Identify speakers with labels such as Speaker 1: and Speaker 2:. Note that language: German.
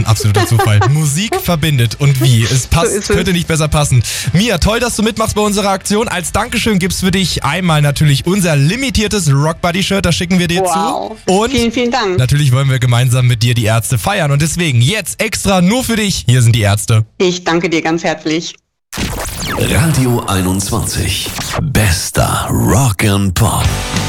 Speaker 1: absoluter Zufall. Musik verbindet und wie? Es passt, könnte nicht besser passen. Mia, toll, dass du mitmachst bei unserer Aktion. Als Dankeschön gibt's für dich einmal natürlich unser limitiertes Rock Buddy Shirt, das schicken wir dir zu. Und
Speaker 2: vielen, vielen Dank.
Speaker 1: Natürlich wollen wir gemeinsam mit dir die Ärzte feiern und deswegen jetzt extra nur für dich. Hier sind die Ärzte.
Speaker 2: Ich danke dir ganz herzlich.
Speaker 3: Radio 21. Bester Rock and Pop.